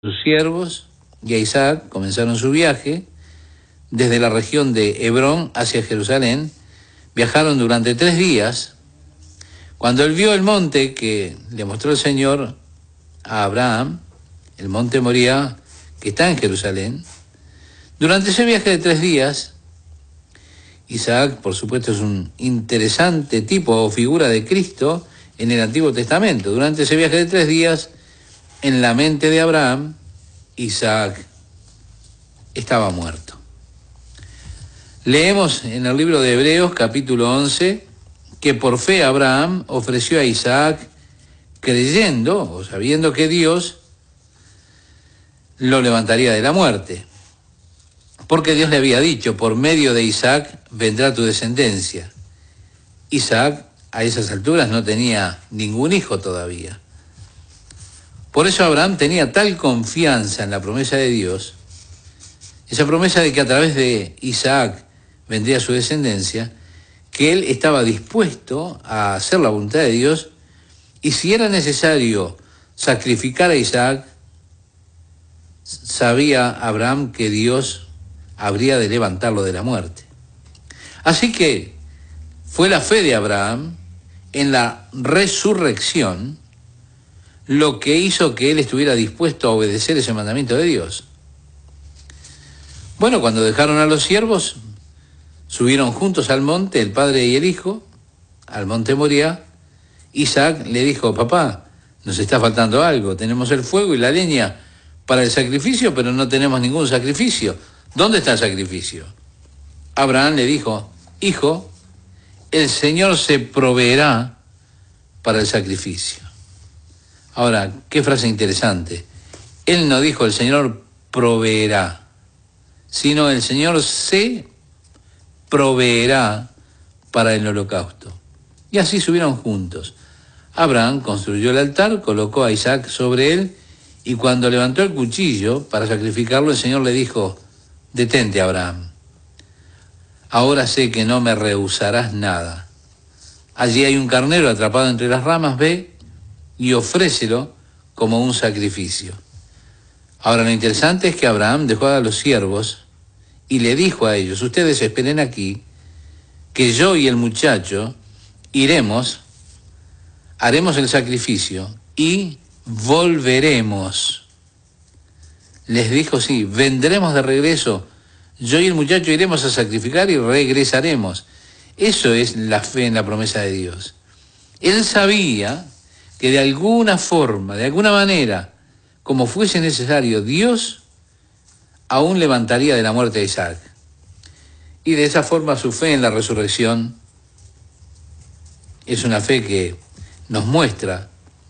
sus siervos y a Isaac comenzaron su viaje desde la región de Hebrón hacia Jerusalén. Viajaron durante 3 días. Cuando él vio el monte que le mostró el Señor a Abraham, el monte Moría, que está en Jerusalén, durante ese viaje de 3 días, Isaac, por supuesto, es un interesante tipo o figura de Cristo en el Antiguo Testamento. Durante ese viaje de 3 días, en la mente de Abraham, Isaac estaba muerto. Leemos en el libro de Hebreos, capítulo 11, que por fe Abraham ofreció a Isaac creyendo o sabiendo que Dios lo levantaría de la muerte. Porque Dios le había dicho, por medio de Isaac vendrá tu descendencia. Isaac a esas alturas no tenía ningún hijo todavía. Por eso Abraham tenía tal confianza en la promesa de Dios, esa promesa de que a través de Isaac vendría su descendencia, que él estaba dispuesto a hacer la voluntad de Dios, y si era necesario sacrificar a Isaac, sabía Abraham que Dios habría de levantarlo de la muerte. Así que fue la fe de Abraham en la resurrección lo que hizo que él estuviera dispuesto a obedecer ese mandamiento de Dios. Bueno, cuando dejaron a los siervos, subieron juntos al monte, el padre y el hijo, al monte Moría. Isaac le dijo, papá, nos está faltando algo, tenemos el fuego y la leña para el sacrificio, pero no tenemos ningún sacrificio. ¿Dónde está el sacrificio? Abraham le dijo, hijo, el Señor se proveerá para el sacrificio. Ahora, qué frase interesante. Él no dijo el Señor proveerá, sino el Señor se proveerá para el holocausto. Y así subieron juntos. Abraham construyó el altar, colocó a Isaac sobre él, y cuando levantó el cuchillo para sacrificarlo, el Señor le dijo, detente, Abraham. Ahora sé que no me rehusarás nada. Allí hay un carnero atrapado entre las ramas, ve y ofrécelo como un sacrificio. Ahora, lo interesante es que Abraham dejó a los siervos y le dijo a ellos, ustedes esperen aquí, que yo y el muchacho iremos, haremos el sacrificio y volveremos. Les dijo, sí, vendremos de regreso, yo y el muchacho iremos a sacrificar y regresaremos. Eso es la fe en la promesa de Dios. Él sabía que de alguna forma, de alguna manera, como fuese necesario, Dios aún levantaría de la muerte a Isaac. Y de esa forma su fe en la resurrección es una fe que nos muestra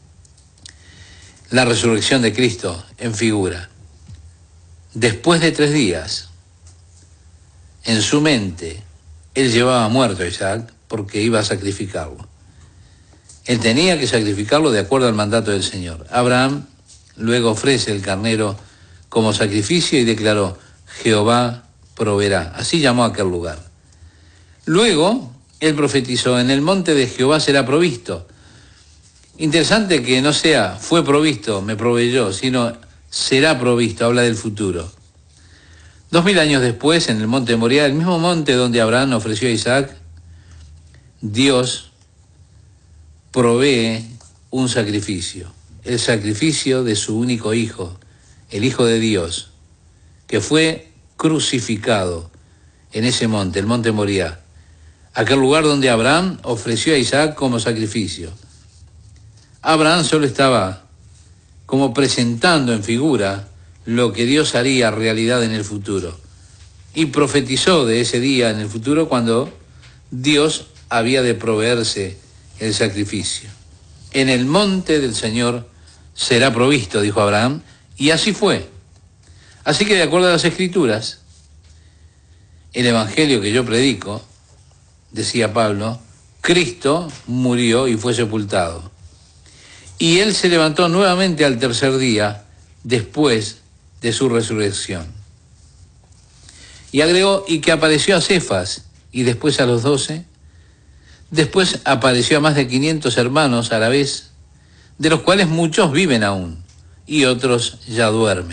la resurrección de Cristo en figura. Después de 3 días, en su mente, él llevaba muerto a Isaac porque iba a sacrificarlo. Él tenía que sacrificarlo de acuerdo al mandato del Señor. Abraham luego ofrece el carnero como sacrificio y declaró, Jehová proveerá. Así llamó a aquel lugar. Luego, él profetizó, en el monte de Jehová será provisto. Interesante que no sea, fue provisto, me proveyó, sino será provisto, habla del futuro. 2000 años después, en el monte Moría, el mismo monte donde Abraham ofreció a Isaac, Dios provee un sacrificio, el sacrificio de su único hijo, el Hijo de Dios, que fue crucificado en ese monte, el monte Moría, aquel lugar donde Abraham ofreció a Isaac como sacrificio. Abraham solo estaba como presentando en figura lo que Dios haría realidad en el futuro, y profetizó de ese día en el futuro cuando Dios había de proveerse el sacrificio. En el monte del Señor será provisto, dijo Abraham, y así fue. Así que de acuerdo a las Escrituras, el evangelio que yo predico, decía Pablo, Cristo murió y fue sepultado. Y él se levantó nuevamente al 3er día después de su resurrección. Y agregó, y que apareció a Cefas y después a los 12. Después apareció a más de 500 hermanos a la vez, de los cuales muchos viven aún, y otros ya duermen.